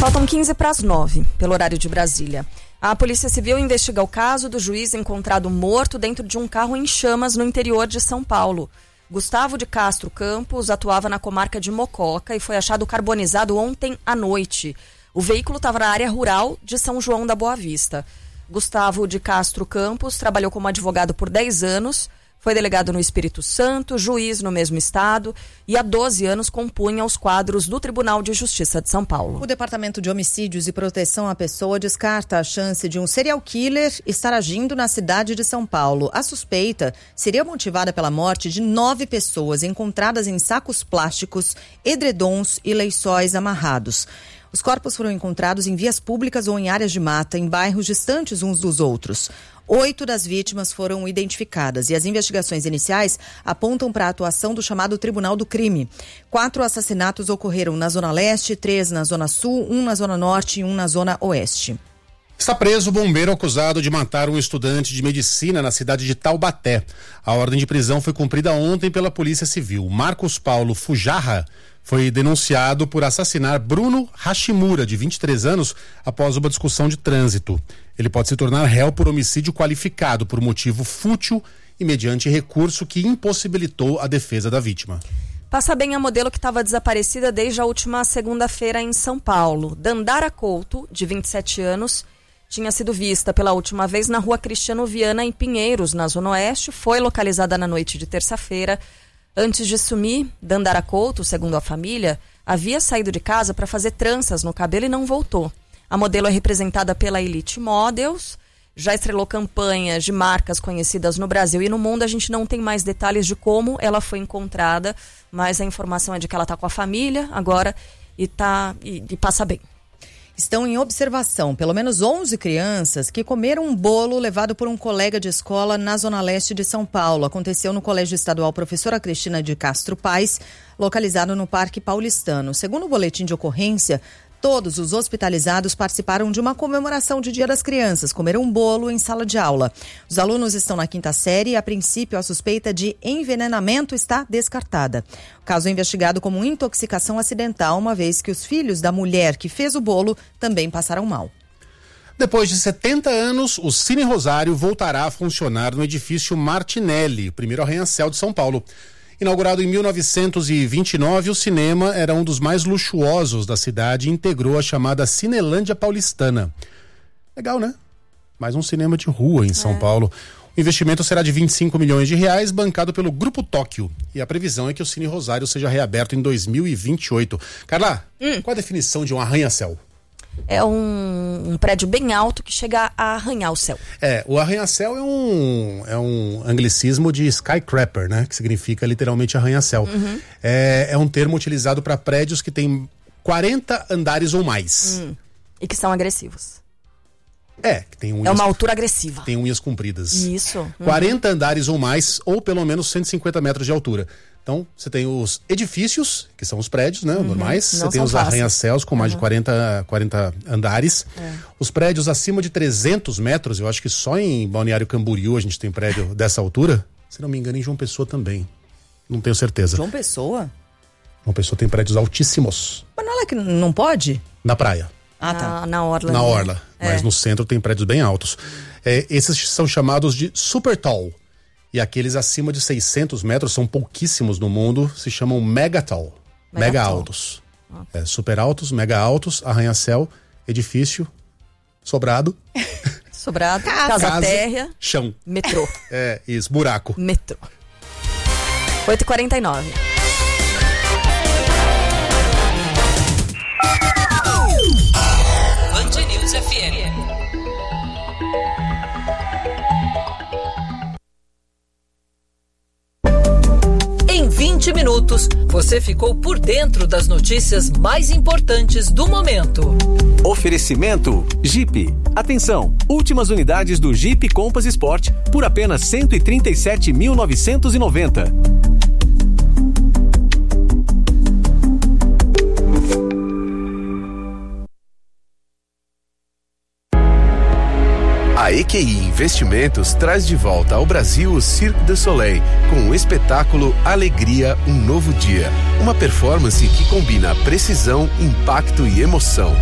Faltam 15 para as 9, pelo horário de Brasília. A Polícia Civil investiga o caso do juiz encontrado morto dentro de um carro em chamas no interior de São Paulo. Gustavo de Castro Campos atuava na comarca de Mococa e foi achado carbonizado ontem à noite. O veículo estava na área rural de São João da Boa Vista. Gustavo de Castro Campos trabalhou como advogado por 10 anos, foi delegado no Espírito Santo, juiz no mesmo estado e há 12 anos compunha os quadros do Tribunal de Justiça de São Paulo. O Departamento de Homicídios e Proteção à Pessoa descarta a chance de um serial killer estar agindo na cidade de São Paulo. A suspeita seria motivada pela morte de 9 pessoas encontradas em sacos plásticos, edredons e lençóis amarrados. Os corpos foram encontrados em vias públicas ou em áreas de mata, em bairros distantes uns dos outros. 8 das vítimas foram identificadas e as investigações iniciais apontam para a atuação do chamado Tribunal do Crime. 4 assassinatos ocorreram na Zona Leste, 3 na Zona Sul, 1 na Zona Norte e 1 na Zona Oeste. Está preso o bombeiro acusado de matar um estudante de medicina na cidade de Taubaté. A ordem de prisão foi cumprida ontem pela Polícia Civil. Marcos Paulo Fujarra foi denunciado por assassinar Bruno Hashimura, de 23 anos, após uma discussão de trânsito. Ele pode se tornar réu por homicídio qualificado por motivo fútil e mediante recurso que impossibilitou a defesa da vítima. Passa bem a modelo que estava desaparecida desde a última segunda-feira em São Paulo. Dandara Couto, de 27 anos, tinha sido vista pela última vez na rua Cristiano Viana, em Pinheiros, na Zona Oeste. Foi localizada na noite de terça-feira. Antes de sumir, Dandara Couto, segundo a família, havia saído de casa para fazer tranças no cabelo e não voltou. A modelo é representada pela Elite Models, já estrelou campanhas de marcas conhecidas no Brasil e no mundo. A gente não tem mais detalhes de como ela foi encontrada, mas a informação é de que ela está com a família agora e passa bem. Estão em observação pelo menos 11 crianças que comeram um bolo levado por um colega de escola na Zona Leste de São Paulo. Aconteceu no Colégio Estadual Professora Cristina de Castro Paes, localizado no Parque Paulistano. Segundo o boletim de ocorrência, todos os hospitalizados participaram de uma comemoração de Dia das Crianças, comeram um bolo em sala de aula. Os alunos estão na 5ª série e, a princípio, a suspeita de envenenamento está descartada. O caso é investigado como intoxicação acidental, uma vez que os filhos da mulher que fez o bolo também passaram mal. Depois de 70 anos, o Cine Rosário voltará a funcionar no edifício Martinelli, primeiro arranha-céu de São Paulo. Inaugurado em 1929, o cinema era um dos mais luxuosos da cidade e integrou a chamada Cinelândia Paulistana. Legal, né? Mais um cinema de rua em São Paulo. O investimento será de R$25 milhões, bancado pelo Grupo Tóquio. E a previsão é que o Cine Rosário seja reaberto em 2028. Carla, qual a definição de um arranha-céu? É um prédio bem alto que chega a arranhar o céu. O arranha-céu é um anglicismo de skycraper, né? Que significa literalmente arranha-céu. É um termo utilizado para prédios que têm 40 andares ou mais. E que são agressivos. Que tem unhas, é uma altura agressiva. Tem unhas compridas. Isso. 40 andares ou mais, ou pelo menos 150 metros de altura. Então, você tem os edifícios, que são os prédios, né, normais. Você tem os arranha-céus com mais de 40 andares. Os prédios acima de 300 metros, eu acho que só em Balneário Camboriú a gente tem prédio dessa altura. Se não me engano, em João Pessoa também. Não tenho certeza. João Pessoa? João Pessoa tem prédios altíssimos. Mas não é que não pode? Na praia. Tá. Na orla. Na orla. Mas no centro tem prédios bem altos. Esses são chamados de super tall. E aqueles acima de 600 metros, são pouquíssimos no mundo, se chamam mega tall. Mega altos. Super altos, mega altos, arranha-céu, edifício, sobrado. Sobrado, casa térrea. Chão. Metrô. Isso, buraco. Metrô. 8h49. Band News FM. Em 20 minutos, você ficou por dentro das notícias mais importantes do momento. Oferecimento Jeep. Atenção, últimas unidades do Jeep Compass Sport por apenas R$137.990. A EQI Investimentos traz de volta ao Brasil o Cirque du Soleil, com o espetáculo Alegria, um Novo Dia. Uma performance que combina precisão, impacto e emoção.